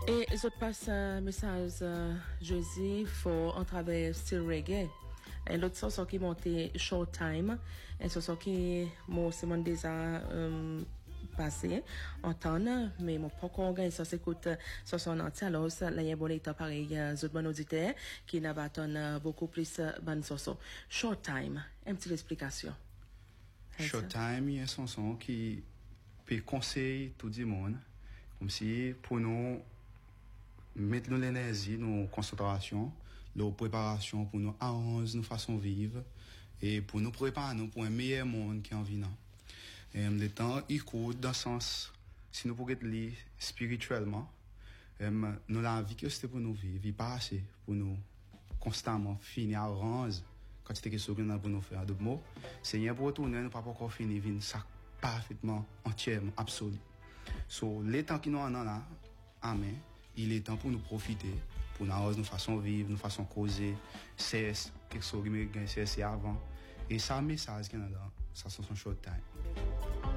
Et je passe un message jeudi pour en travers style reggae. Et l'autre chanson qui montait Short Time. Et chanson qui moi c'est mon déjà passé en temps mais mon pas encore gagné ça s'écoute chanson entière alors ça là il y a bon état pareil autres bon auditeur qui n'a pas beaucoup plus bonne chanson. Short Time. Une petite explication. Short Time, il y a une chanson qui peut conseiller tout le monde comme si pour nous mettre l'énergie, nos concentrations, nos préparations pour nous arranger nos façons de vivre et pour nous préparer nous pour un meilleur monde qui en vient. Et le temps, il court dans le sens, si nous pouvons être liés spirituellement, nous la vie que c'était pour nous vivre, il pas assez pour nous constamment finir à arranger quand c'était quelque chose pour nous faire. De mots, Seigneur pour retourner, nous pas encore fini, vivre ça parfaitement, entièrement, absolu. So, les temps qui nous en ont là, amen. Il est temps pour nous profiter, pour nous arranger nos façons de vivre, nos façons de causer, c'est quelque chose qui me gagne, c'est avant. Et ça, message qu'il y a là, ça, c'est son short time.